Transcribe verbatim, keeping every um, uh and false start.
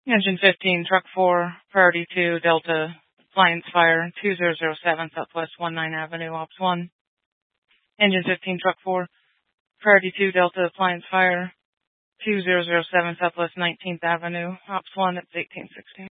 Engine fifteen, Truck four, Priority two, Delta, Appliance Fire, two zero zero seven Southwest nineteen Avenue, Ops one. Engine fifteen, Truck four, Priority two, Delta, Appliance Fire, two zero zero seven Southwest nineteenth Avenue, Ops one, it's eighteen sixteen.